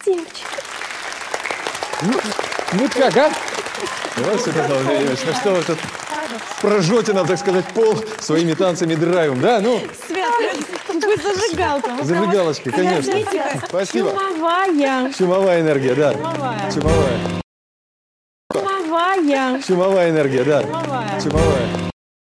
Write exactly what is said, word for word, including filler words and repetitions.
Девочка. Ну, ну как, а? Давай, Светлана Владимировна, ну что вы тут прожжете нам, так сказать, пол своими танцами и драйвом, да? Ну, Свет, вы зажигалка. зажигалочки, конечно. Спасибо. Чумовая. Чумовая энергия, да. Чумовая. Чумовая. Чумовая. Чумовая энергия, да. Чумовая. Чумовая.